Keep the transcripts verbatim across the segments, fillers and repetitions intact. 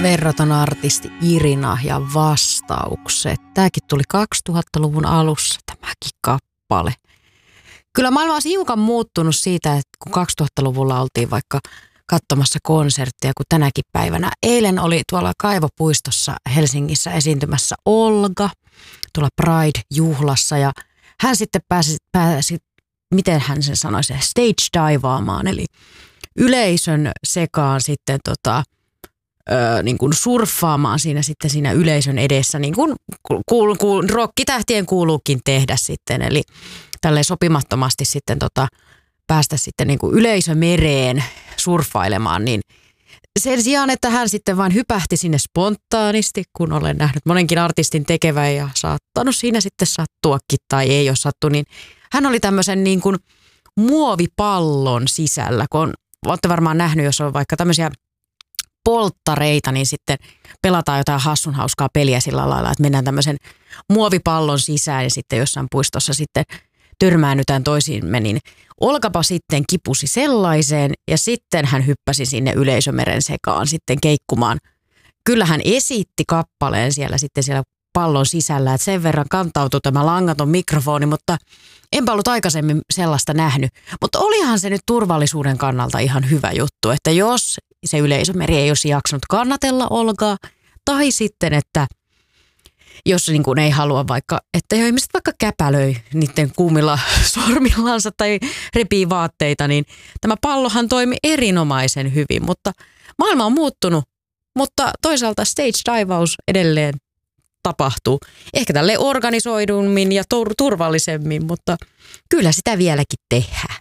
Verraton artisti Irina ja vastaukset. Tämäkin tuli kaksituhattaluvun alussa, tämäkin kappale. Kyllä maailma olisi hiukan muuttunut siitä, että kun kaksituhattaluvulla oltiin vaikka katsomassa konserttia, kun tänäkin päivänä. Eilen oli tuolla Kaivopuistossa Helsingissä esiintymässä Olga, tuolla Pride-juhlassa, ja hän sitten pääsi, pääsi miten hän sen sanoisi, stage divaamaan, eli yleisön sekaan sitten tota, ö, niin kuin surffaamaan siinä sitten siinä yleisön edessä, niin kuin kuul, kuul, rokkitähtien kuuluukin tehdä sitten, eli tälleen sopimattomasti sitten tota, päästä sitten niin kuin yleisömereen surffailemaan, niin sen sijaan, että hän sitten vain hypähti sinne spontaanisti, kun olen nähnyt monenkin artistin tekevän ja saattanut siinä sitten sattuakin tai ei ole sattu, niin hän oli tämmöisen niin kuin muovipallon sisällä, kun olette varmaan nähnyt, jos on vaikka tämmöisiä polttareita, niin sitten pelataan jotain hassun hauskaa peliä sillä lailla, että mennään tämmöisen muovipallon sisään ja sitten jossain puistossa sitten törmäännytään toisiimme, niin Olkapa sitten kipusi sellaiseen ja sitten hän hyppäsi sinne yleisömeren sekaan sitten keikkumaan. Kyllä hän esitti kappaleen siellä sitten siellä pallon sisällä, että sen verran kantautui tämä langaton mikrofoni, mutta enpä ollut aikaisemmin sellaista nähnyt. Mutta olihan se nyt turvallisuuden kannalta ihan hyvä juttu, että jos se yleisömeri ei olisi jaksanut kannatella Olgaa, tai sitten, että jos niin kuin ei halua vaikka, että ihmiset vaikka käpälöi niiden kuumilla sormillansa tai repii vaatteita, niin tämä pallohan toimi erinomaisen hyvin, mutta maailma on muuttunut, mutta toisaalta stage divaus edelleen tapahtuu. Ehkä tälle organisoidummin ja tur- turvallisemmin, mutta kyllä sitä vieläkin tehdään.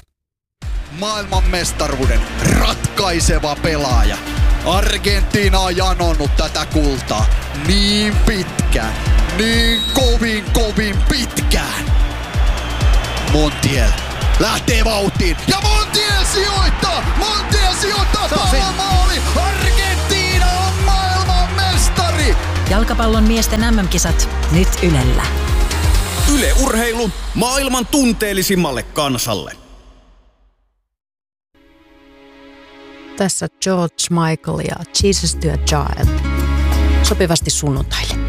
Maailmanmestaruuden ratkaiseva pelaaja. Argentiina on janonnut tätä kultaa niin pitkään, niin kovin kovin pitkään. Montiel lähtee vauhtiin ja Montiel sijoittaa! Montiel sijoittaa palomaali! Argentiina on maailmanmestari! Jalkapallon miesten M M-kisat nyt Ylellä. Yle Urheilu maailman tunteellisimmalle kansalle. Tässä George Michael ja Jesus to a Child. Sopivasti sunnuntaille.